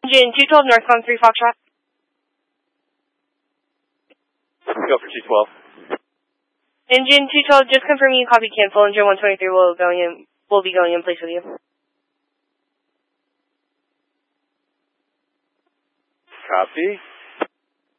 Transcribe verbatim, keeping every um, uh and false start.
Engine two twelve, Northbound three Foxtrot. Go for two twelve. Engine two twelve, just confirming you copy cancel. Engine one twenty-three will, going in, will be going in place with you. Copy.